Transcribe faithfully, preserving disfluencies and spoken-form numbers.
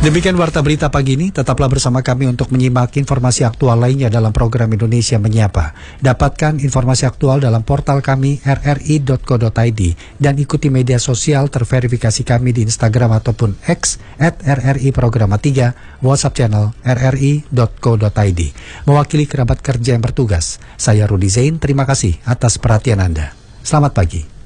Demikian Warta Berita pagi ini. Tetaplah bersama kami untuk menyimak informasi aktual lainnya dalam program Indonesia Menyapa. Dapatkan informasi aktual dalam portal kami r r i dot co dot i d dan ikuti media sosial terverifikasi kami di Instagram ataupun X at r r i programa tiga, WhatsApp channel r r i dot co dot i d. Mewakili kerabat kerja yang bertugas, saya Rudi Zain, terima kasih atas perhatian Anda. Selamat pagi.